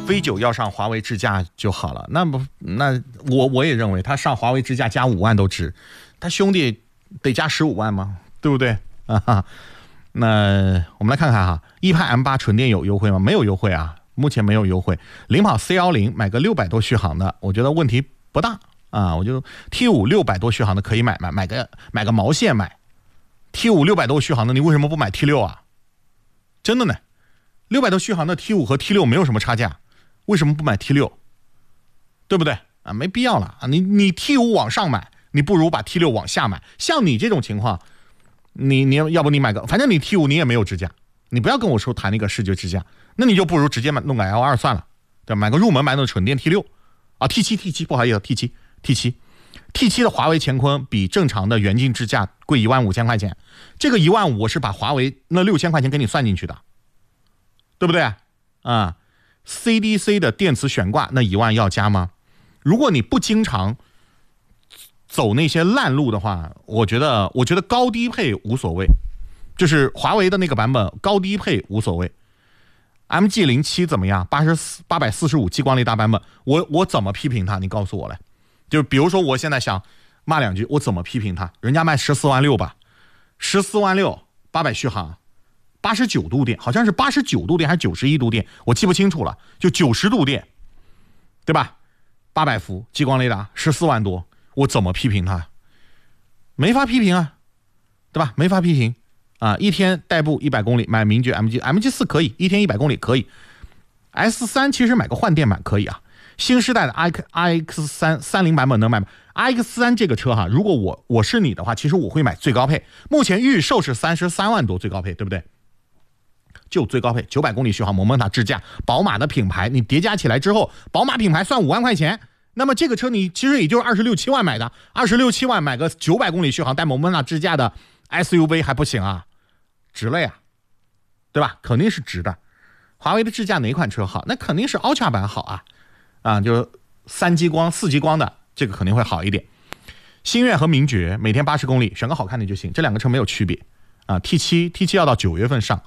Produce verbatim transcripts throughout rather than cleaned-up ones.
V 九要上华为智驾就好了。那不，那我我也认为他上华为智驾加五万都值，他兄弟得加十五万吗？对不对啊哈？那我们来看看哈，一派 M 八纯电有优惠吗？没有优惠啊，目前没有优惠。领跑 C 一零 买个六百多续航的，我觉得问题不大啊。我就 T 五 六百多续航的可以买买买个买个毛线买。T 五 六百多续航的，你为什么不买 T 六 啊？真的呢，六百多续航的 T 五 和 T 六 没有什么差价，为什么不买 T 六？对不对啊？没必要了啊！你你 T 五 往上买，你不如把 T 六 往下买。像你这种情况。你你要不你买个，反正你 T 五 你也没有支架，你不要跟我说谈那个视觉支架，那你就不如直接买弄个 L 二 算了，对吧？买个入门版的纯电 T 六 啊 ，T 七 T 七不好意思 T 七 T 七 T 七的华为乾坤比正常的元镜支架贵一万五千块钱，这个一万五我是把华为那六千块钱给你算进去的，对不对啊 ？C D C 的电磁悬挂那一万要加吗？如果你不经常走那些烂路的话，我觉得我觉得高低配无所谓，就是华为的那个版本高低配无所谓。M G 零七 怎么样？八十四八百四十五激光雷达版本，我我怎么批评它？你告诉我来。就比如说我现在想骂两句，我怎么批评它？人家卖十四万六吧，十四万六，八百续航，八十九度电，好像是八十九度电还是九十一度电，我记不清楚了，就九十度电，对吧？八百伏激光雷达，十四万多。我怎么批评他？没法批评啊，对吧？没法批评啊！一天代步一百公里买名爵 M G M G 四可以，一天一百公里可以。S 三 其实买个换电版可以啊。新时代的 I X 三 三零版本能买吗 ？I X 三 这个车哈，如果我我是你的话，其实我会买最高配。目前预售是三十三万多最高配，对不对？就最高配九百公里续航，蒙蒙塔智驾，宝马的品牌，你叠加起来之后，宝马品牌算五万块钱。那么这个车你其实也就是二十六七万买的，二十六七万买个九百公里续航带蒙蒙塔智驾的 S U V 还不行啊，值了呀，对吧？肯定是值的。华为的智驾哪款车好？那肯定是 Ultra 版好啊，啊，就是三激光、四激光的这个肯定会好一点。星越和名爵每天八十公里，选个好看的就行，这两个车没有区别啊。T 七 T 七要到九月份上，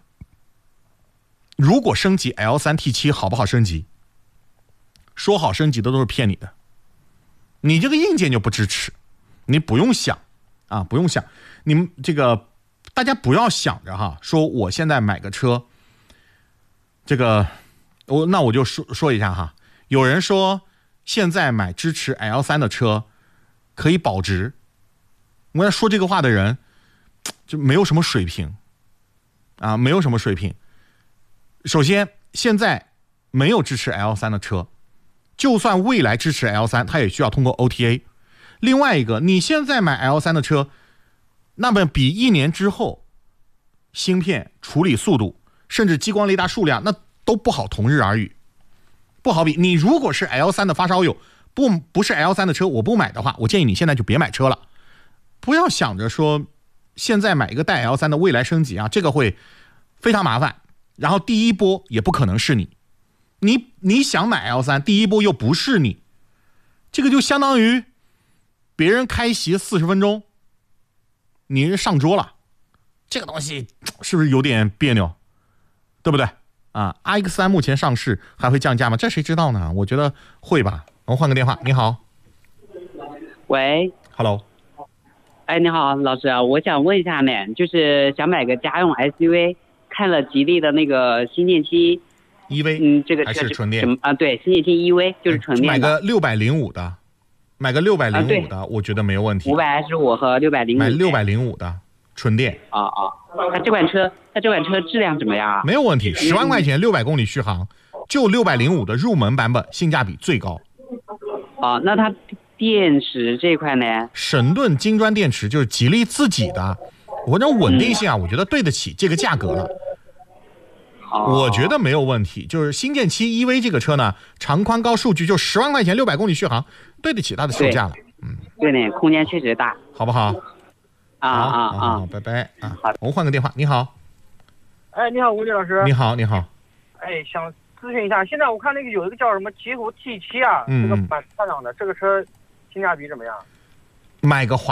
如果升级 L 三 T 七好不好升级？说好升级的都是骗你的，你这个硬件就不支持，你不用想啊，不用想，你们这个大家不要想着哈，说我现在买个车，这个我那我就说说一下哈，有人说现在买支持 L 三 的车可以保值，我要说这个话的人就没有什么水平啊，没有什么水平。首先，现在没有支持 L 三 的车。就算未来支持 L 三， 它也需要通过 O T A。 另外一个，你现在买 L 三 的车，那么比一年之后芯片处理速度甚至激光雷达数量那都不好同日而语，不好比。你如果是 L 三 的发烧友，不不是 L 三 的车我不买的话，我建议你现在就别买车了，不要想着说现在买一个带 L 三 的未来升级啊，这个会非常麻烦，然后第一波也不可能是你你你想买 L 三， 第一波又不是你，这个就相当于别人开席四十分钟，你上桌了，这个东西是不是有点别扭？对不对啊 ？I X 三 目前上市还会降价吗？这谁知道呢？我觉得会吧。我们换个电话，你好。 喂 ，Hello。 哎，你好，老师，我想问一下呢，就是想买个家用 S U V， 看了吉利的那个新电七。 E V， 嗯，这个还是纯电什么啊？对，新电七 E V 就是纯电的。 买个六百零五的，买个六百零五的、啊，我觉得没有问题。 五百二十五和六百零五。 买六百零五的纯电。 啊啊，它这款车，它这款车质量怎么样啊？ 没有问题，十万块钱六百公里续航，就六百零五的入门版本，性价比最高。 啊，那它电池这一块呢？ 神盾金砖电池就是吉利自己的，我这种稳定性啊，我觉得对得起这个价格了。我觉得没有问题，就是新电七 E V 这个车呢，长宽高数据就十万块钱六百公里续航，对得起它的售价了。嗯， 对呢，空间确实大， 好不好？ 啊啊啊！ 好，拜拜啊！我们换个电话，你好。 哎，你好，吴丽老师。 你好，你好。 哎，想咨询一下，现在我看那个有一个叫什么极狐 T 七啊， 嗯， 这个蛮漂亮的，这个车性价比怎么样？ 买个华。